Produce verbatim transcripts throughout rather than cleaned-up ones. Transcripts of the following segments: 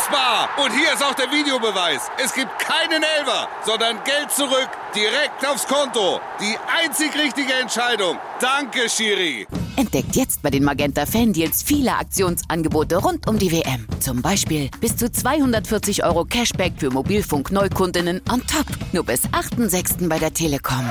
Unfassbar! Und hier ist auch der Videobeweis. Es gibt keinen Elfer, sondern Geld zurück, direkt aufs Konto. Die einzig richtige Entscheidung. Danke, Schiri. Entdeckt jetzt bei den Magenta Fan-Deals viele Aktionsangebote rund um die W M. Zum Beispiel bis zu zweihundertvierzig Euro Cashback für Mobilfunk-Neukundinnen on top. Nur bis achten sechsten bei der Telekom.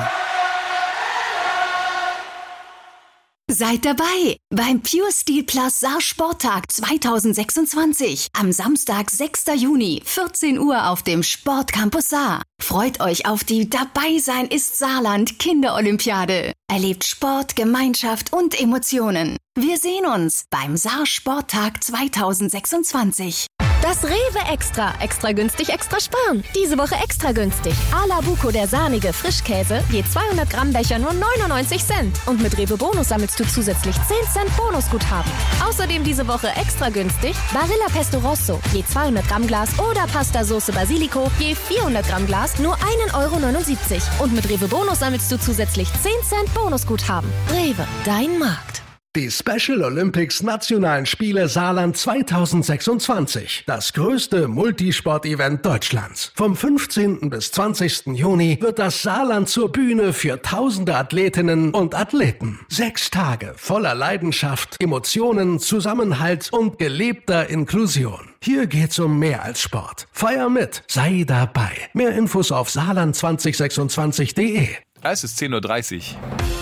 Seid dabei beim Pure Steel Plus Saar Sporttag zwanzig sechsundzwanzig. Am Samstag, sechster Juni, vierzehn Uhr auf dem Sportcampus Saar. Freut euch auf die Dabei sein ist Saarland Kinderolympiade. Erlebt Sport, Gemeinschaft und Emotionen. Wir sehen uns beim Saar Sporttag zwanzig sechsundzwanzig. Das Rewe Extra. Extra günstig, extra sparen. Diese Woche extra günstig. Ala Buco, der sahnige Frischkäse, je zweihundert Gramm Becher nur neunundneunzig Cent. Und mit Rewe Bonus sammelst du zusätzlich zehn Cent Bonusguthaben. Außerdem diese Woche extra günstig Barilla Pesto Rosso, je zweihundert Gramm Glas oder Pasta Soße Basilico, je vierhundert Gramm Glas nur ein Euro neunundsiebzig. Und mit Rewe Bonus sammelst du zusätzlich zehn Cent Bonusguthaben. Rewe, dein Markt. Die Special Olympics Nationalen Spiele Saarland zwanzig sechsundzwanzig. Das größte Multisport-Event Deutschlands. Vom fünfzehnten bis zwanzigsten Juni wird das Saarland zur Bühne für tausende Athletinnen und Athleten. Sechs Tage voller Leidenschaft, Emotionen, Zusammenhalt und gelebter Inklusion. Hier geht's um mehr als Sport. Feier mit, sei dabei. Mehr Infos auf saarland zwanzig sechsundzwanzig punkt de. Es ist zehn Uhr dreißig.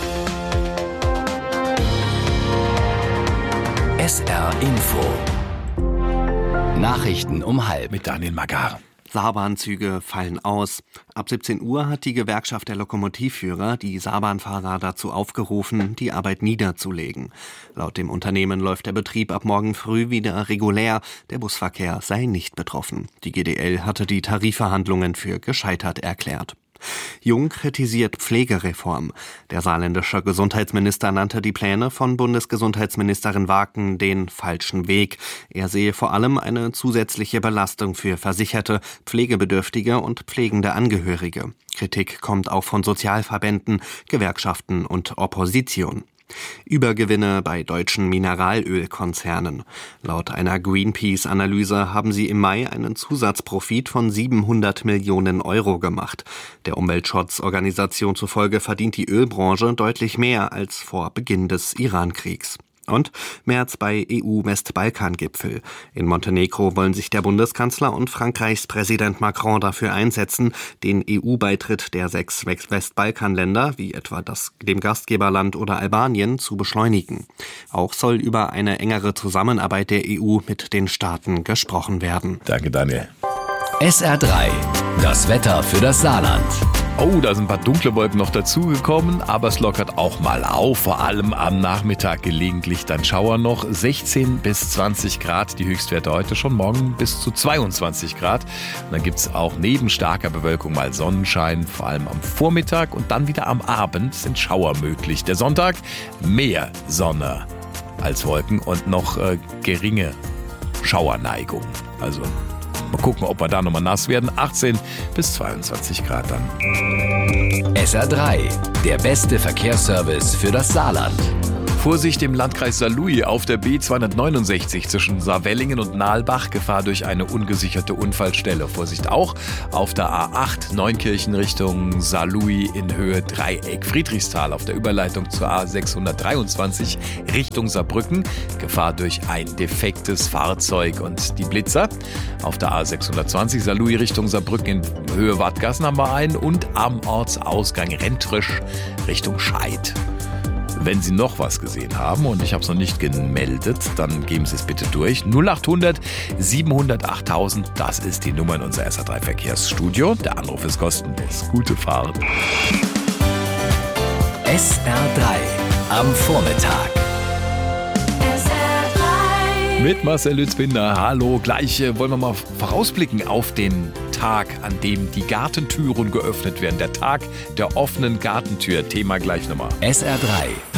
S R Info. Nachrichten um halb. Mit Daniel Magar. Saarbahnzüge fallen aus. Ab siebzehn Uhr hat die Gewerkschaft der Lokomotivführer die Saarbahnfahrer dazu aufgerufen, die Arbeit niederzulegen. Laut dem Unternehmen läuft der Betrieb ab morgen früh wieder regulär. Der Busverkehr sei nicht betroffen. Die G D L hatte die Tarifverhandlungen für gescheitert erklärt. Jung kritisiert Pflegereform. Der saarländische Gesundheitsminister nannte die Pläne von Bundesgesundheitsministerin Waken den falschen Weg. Er sehe vor allem eine zusätzliche Belastung für Versicherte, Pflegebedürftige und pflegende Angehörige. Kritik kommt auch von Sozialverbänden, Gewerkschaften und Opposition. Übergewinne bei deutschen Mineralölkonzernen. Laut einer Greenpeace-Analyse haben sie im Mai einen Zusatzprofit von siebenhundert Millionen Euro gemacht. Der Umweltschutzorganisation zufolge verdient die Ölbranche deutlich mehr als vor Beginn des Iran-Kriegs. Und März bei E U-Westbalkan-Gipfel. In Montenegro wollen sich der Bundeskanzler und Frankreichs Präsident Macron dafür einsetzen, den E U-Beitritt der sechs Westbalkanländer, wie etwa das, dem Gastgeberland oder Albanien, zu beschleunigen. Auch soll über eine engere Zusammenarbeit der E U mit den Staaten gesprochen werden. Danke, Daniel. S R drei. Das Wetter für das Saarland. Oh, da sind ein paar dunkle Wolken noch dazugekommen, aber es lockert auch mal auf, vor allem am Nachmittag gelegentlich dann Schauer noch. sechzehn bis zwanzig Grad, die Höchstwerte heute, schon morgen bis zu zweiundzwanzig Grad. Und dann gibt es auch neben starker Bewölkung mal Sonnenschein, vor allem am Vormittag, und dann wieder am Abend sind Schauer möglich. Der Sonntag mehr Sonne als Wolken und noch äh, geringe Schauerneigung. Also mal gucken, ob wir da nochmal nass werden. achtzehn bis zweiundzwanzig Grad dann. S R drei, der beste Verkehrsservice für das Saarland. Vorsicht im Landkreis Saarlouis auf der B zweihundertneunundsechzig zwischen Saarwellingen und Nahlbach. Gefahr durch eine ungesicherte Unfallstelle. Vorsicht auch auf der A acht Neunkirchen Richtung Saarlouis in Höhe Dreieck. Friedrichsthal auf der Überleitung zur A sechshundertdreiundzwanzig Richtung Saarbrücken. Gefahr durch ein defektes Fahrzeug und die Blitzer. Auf der A sechshundertzwanzig Saarlouis Richtung Saarbrücken in Höhe Wadgassen haben wir einen. Und am Ortsausgang Rentrisch Richtung Scheid. Wenn Sie noch was gesehen haben und ich habe es noch nicht gemeldet, dann geben Sie es bitte durch. null achthundert siebenhundert achttausend, das ist die Nummer in unser S R drei Verkehrsstudio. Der Anruf ist kostenlos. Gute Fahrt. S R drei am Vormittag. Mit Marcel Lützbinder. Hallo, gleich äh, wollen wir mal vorausblicken auf den Tag, an dem die Gartentüren geöffnet werden. Der Tag der offenen Gartentür. Thema gleich nochmal. S R drei